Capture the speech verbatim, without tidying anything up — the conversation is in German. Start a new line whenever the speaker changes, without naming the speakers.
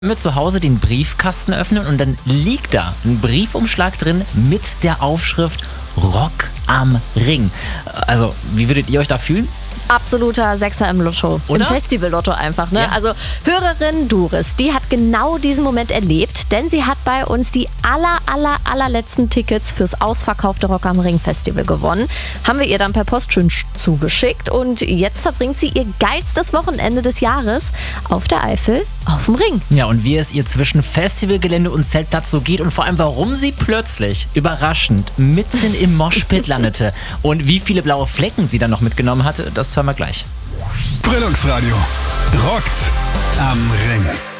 wir zu Hause den Briefkasten öffnen und dann liegt da ein Briefumschlag drin mit der Aufschrift Rock am Ring. Also, wie würdet ihr euch da fühlen?
Absoluter Sechser im Lotto.
Oder?
Im Festival-Lotto einfach, ne?
Ja.
Also Hörerin Doris, die hat genau diesen Moment erlebt, denn sie hat bei uns die aller, aller, allerletzten Tickets fürs ausverkaufte Rock am Ring Festival gewonnen. Haben wir ihr dann per Post schön zugeschickt und jetzt verbringt sie ihr geilstes Wochenende des Jahres auf der Eifel auf dem Ring.
Ja, und wie es ihr zwischen Festivalgelände und Zeltplatz so geht und vor allem, warum sie plötzlich überraschend mitten im Moshpit landete und wie viele blaue Flecken sie dann noch mitgenommen hatte, das hören wir gleich.
Brillungsradio rockt am Ring.